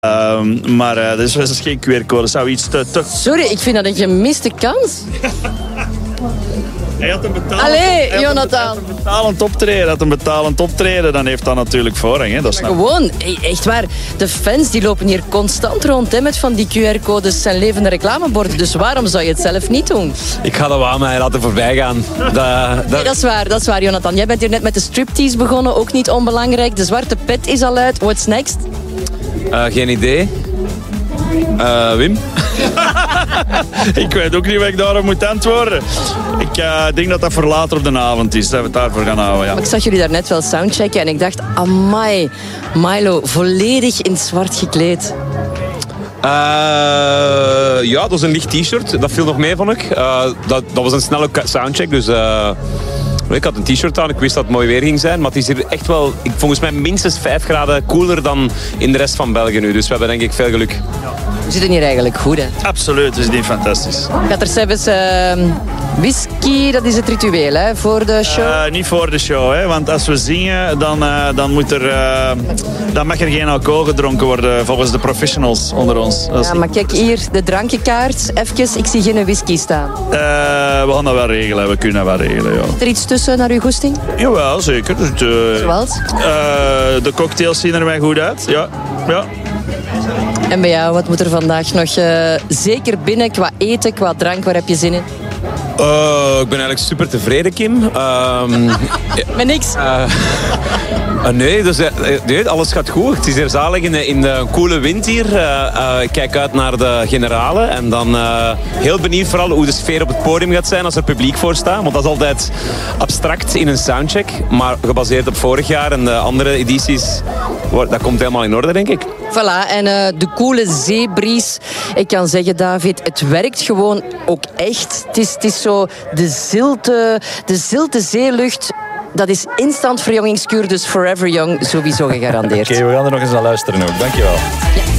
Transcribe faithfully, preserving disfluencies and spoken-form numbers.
Um, maar uh, dat is, dat is geen Q R-code. Dat zou iets te, te... Sorry, ik vind dat een gemiste kans. Hij had een betalend, Allee, hij had Jonathan. Een, hij had een betalend optreden. Had een betalend optreden, dan heeft dat natuurlijk voorrang. Hè? Dat snap ik. Gewoon, echt waar. De fans die lopen hier constant rond hè, met van die Q R-codes en levende reclameborden. Dus waarom zou je het zelf niet doen? Ik ga dat wel aan mij laten voorbij gaan. Dat, dat... Nee, dat is waar, dat is waar, Jonathan. Jij bent hier net met de striptease begonnen, ook niet onbelangrijk. De zwarte pet is al uit. What's next? Uh, geen idee. Uh, Wim? Ik weet ook niet wat ik daarop moet antwoorden. Ik uh, denk dat dat voor later op de avond is, dat we het daarvoor gaan houden. Ja. Ik zag jullie daarnet wel soundchecken en ik dacht, amai, Milo, volledig in zwart gekleed. Uh, ja, dat was een licht t-shirt. Dat viel nog mee, vond ik. Uh, dat, dat was een snelle soundcheck, dus... Uh, ik had een t-shirt aan, ik wist dat het mooi weer ging zijn. Maar het is hier echt wel, volgens mij, minstens vijf graden koeler dan in de rest van België nu. Dus we hebben denk ik veel geluk. We zitten hier eigenlijk goed, hè? Absoluut, het is niet fantastisch. Gaat er zelfs uh, whisky, dat is het ritueel, hè, voor de show? Uh, niet voor de show, hè, want als we zingen, dan, uh, dan, moet er, uh, dan mag er geen alcohol gedronken worden volgens de professionals onder ons. Dat ja, maar kijk hier, de drankjekaart. Even, ik zie geen whisky staan. Uh, we gaan dat wel regelen, we kunnen dat wel regelen, ja. Is er iets tussen naar uw goesting? Jawel, zeker. Dus, uh, Zoals? Uh, de cocktails zien er mij goed uit, ja. ja. En bij jou, wat moet er vandaag nog uh, zeker binnen qua eten, qua drank? Waar heb je zin in? Uh, ik ben eigenlijk super tevreden, Kim. Um, Met niks? Uh, uh, nee, dus, uh, nee, alles gaat goed. Het is hier zalig in de, in de koele wind hier. Uh, uh, ik kijk uit naar de generalen. En dan uh, heel benieuwd vooral hoe de sfeer op het podium gaat zijn als er publiek voor staat. Want dat is altijd abstract in een soundcheck. Maar gebaseerd op vorig jaar en de andere edities, dat komt helemaal in orde, denk ik. Voilà, en uh, de koele zeebries. Ik kan zeggen, David, het werkt gewoon ook echt. Het is, het is zo de zilte, de zilte zeelucht. Dat is instant verjongingskuur, dus forever young sowieso gegarandeerd. Oké, okay, we gaan er nog eens naar luisteren ook. Dankjewel. Ja.